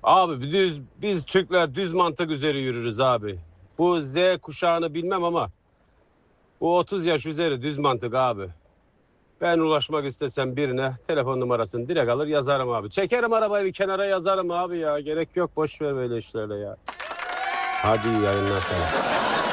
Abi biz Türkler düz mantık üzeri yürürüz abi. Bu Z kuşağını bilmem ama bu 30 yaş üzeri düz mantık abi. Ben ulaşmak istesem birine telefon numarasını direkt alır yazarım abi. Çekerim arabayı bir kenara yazarım abi ya. Gerek yok, boş ver böyle işlerle ya. Hadi iyi yayınlar sana.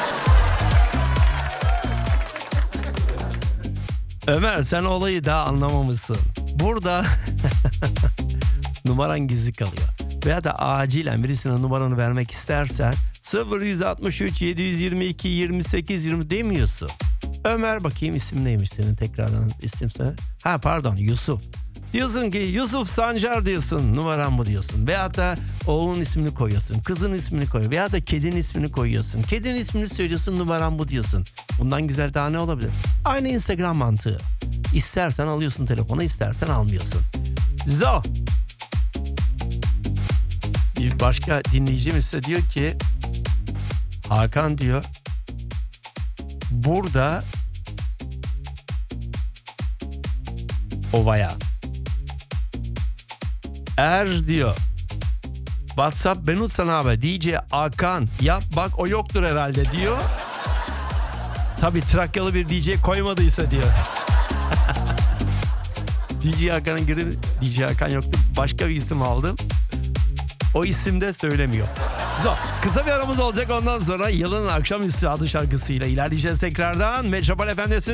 Ömer, sen olayı daha anlamamışsın. Burada numaran gizli kalıyor. Veya da acilen birisine numaranı vermek istersen 0163 722 28 20 demiyorsun. Ömer, bakayım isim neymiş senin, tekrardan isim sana. Ha pardon, Yusuf. Diyorsun ki Yusuf Sancar diyorsun, numaram bu diyorsun. Veya da oğlun ismini koyuyorsun, kızın ismini koyuyorsun. Veya da kedinin ismini koyuyorsun. Kedinin ismini söylüyorsun, numaram bu diyorsun. Bundan güzel daha ne olabilir? Aynı Instagram mantığı. İstersen alıyorsun telefonu, istersen almıyorsun. Zo. Bir başka dinleyicimiz ise diyor ki Hakan diyor, burada ovaya. Eğer diyor WhatsApp ben utsana abi DJ Hakan yap bak, o yoktur herhalde diyor. Tabii Trakyalı bir DJ koymadıysa diyor. DJ Hakan'ın girdi, DJ Hakan yoktu, başka bir isim aldım. O isim de söylemiyor. Kısa bir aramız olacak, ondan sonra yılın akşamüstü adlı şarkısıyla ilerleyeceğiz tekrardan. Metropol FM'desiniz.